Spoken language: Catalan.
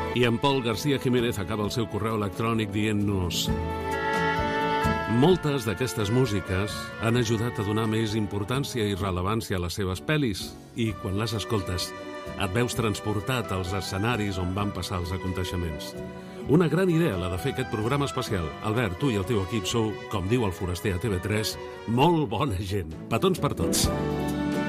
I en Pol García Jiménez acaba el seu correu electrònic dient-nos: moltes d'aquestes músiques han ajudat a donar més importància i rellevància a les seves pel·lis i quan les escoltes et veus transportat als escenaris on van passar els aconteixements. Una gran idea, la de fer aquest programa especial. Albert, tu i el teu equip sou, com diu el foraster a TV3, molt bona gent. Petons per tots.